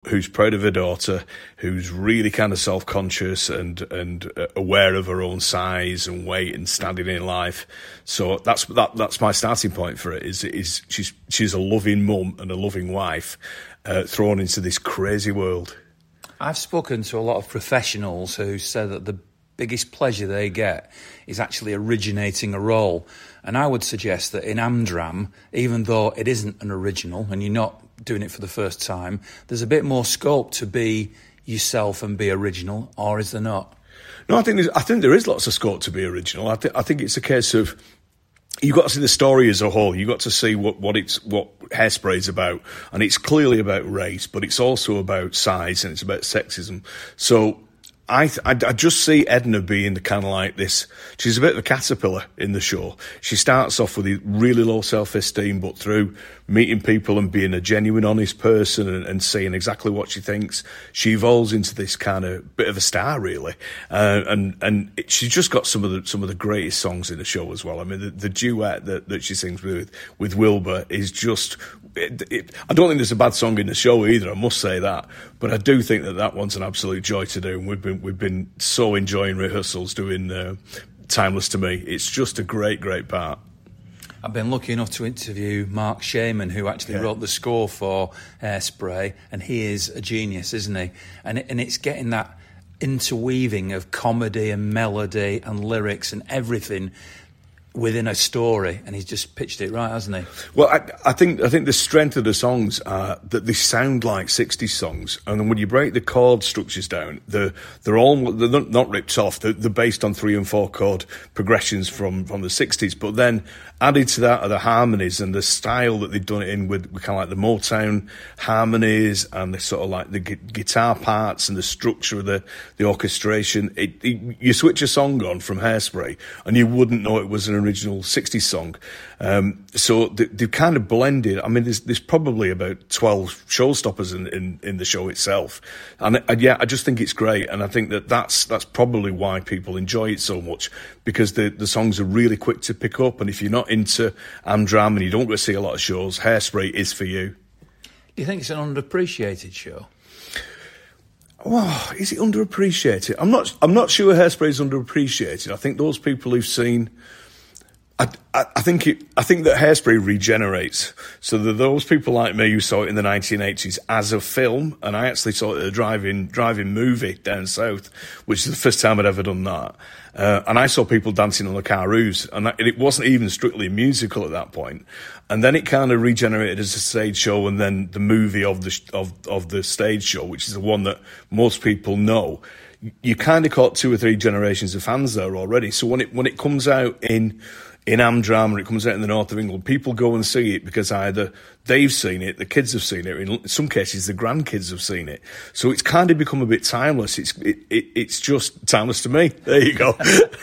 who's proud of her daughter, who's really kind of self-conscious and aware of her own size and weight and standing in life. So that's my starting point for it. Is she's a loving mum and a loving wife, thrown into this crazy world. I've spoken to a lot of professionals who say that the biggest pleasure they get is actually originating a role. And I would suggest that in Amdram, even though it isn't an original and you're not doing it for the first time, there's a bit more scope to be yourself and be original, or is there not? No, I think there is lots of scope to be original. I think it's a case of you've got to see the story as a whole. You've got to see what Hairspray is about. And it's clearly about race, but it's also about size and it's about sexism. So I just see Edna being the kind of like this. She's a bit of a caterpillar in the show. She starts off with a really low self-esteem, but through meeting people and being a genuine, honest person and saying exactly what she thinks, she evolves into this kind of bit of a star, really. And she's just got some of the greatest songs in the show as well. I mean, the duet that she sings with Wilbur is just. I don't think there's a bad song in the show either, I must say that, but I do think that one's an absolute joy to do, and we've been so enjoying rehearsals doing Timeless to Me. It's just a great part. I've been lucky enough to interview Mark Shaman, who actually wrote the score for Hairspray, and he is a genius, isn't he? And it's getting that interweaving of comedy and melody and lyrics and everything within a story, and he's just pitched it right, hasn't he? Well, I think the strength of the songs are that they sound like 60s songs, and then when you break the chord structures down, they're not ripped off. They're based on 3 and 4 chord progressions from the 60s, but then added to that are the harmonies and the style that they've done it in with kind of like the Motown harmonies and the sort of like the guitar parts and the structure of the orchestration. You switch a song on from Hairspray and you wouldn't know it was an original 60s song. So they've kind of blended. I mean, there's probably about 12 showstoppers in the show itself. And I just think it's great. And I think that's probably why people enjoy it so much, because the songs are really quick to pick up. And if you're not into Amdram and you don't go to see a lot of shows, Hairspray is for you. Do you think it's an underappreciated show? Well, is it underappreciated? I'm not sure Hairspray is underappreciated. I think those people who've seen, I think that Hairspray regenerates. So that those people like me who saw it in the 1980s as a film, and I actually saw it at a drive-in movie down south, which is the first time I'd ever done that. And I saw people dancing on the car roofs, and it wasn't even strictly a musical at that point. And then it kind of regenerated as a stage show, and then the movie of the stage show, which is the one that most people know. You kind of caught 2 or 3 generations of fans there already. So when it comes out in Amdram or it comes out in the north of England, people go and see it because either they've seen it, the kids have seen it, or in some cases the grandkids have seen it. So it's kind of become a bit timeless. It's just timeless to me. There you go.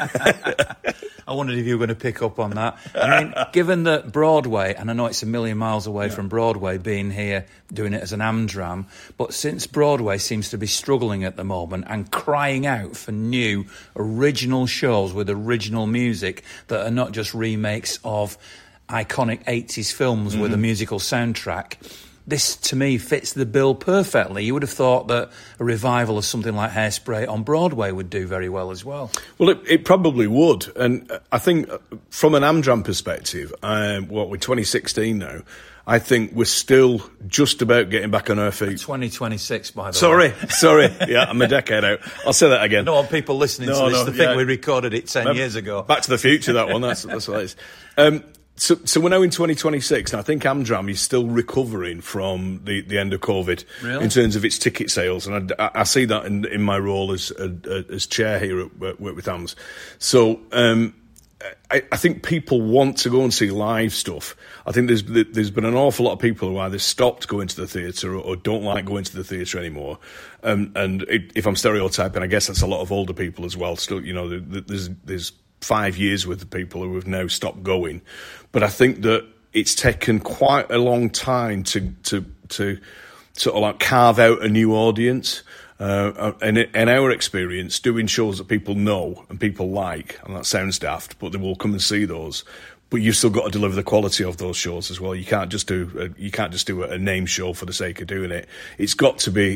I wondered if you were going to pick up on that. I mean, given that Broadway, and I know it's a million miles away from Broadway being here, doing it as an Amdram, but since Broadway seems to be struggling at the moment and crying out for new, original shows with original music that are not just remakes of iconic 80s films with a musical soundtrack, this, to me, fits the bill perfectly. You would have thought that a revival of something like Hairspray on Broadway would do very well as well. Well, it probably would. And I think from an Amdram perspective, we're 2016 now, I think we're still just about getting back on our feet. 2026, by the way. Sorry. Yeah, I'm a decade out. I'll say that again. I don't want people listening to this to think we recorded it 10 years ago. Back to the Future, that one. That's what it is. So we're now in 2026, and I think Amdram is still recovering from the end of COVID in terms of its ticket sales, and I see that in my role as chair here at Work with Hams. So I think people want to go and see live stuff. I think there's been an awful lot of people who either stopped going to the theatre or don't like going to the theatre anymore. If I'm stereotyping, I guess that's a lot of older people as well. Still, there's 5 years with the people who have now stopped going. But I think that it's taken quite a long time to sort of like carve out a new audience. And in our experience, doing shows that people know and people like, and that sounds daft, but they will come and see those. But you've still got to deliver the quality of those shows as well. You can't just do a name show for the sake of doing it. It's got to be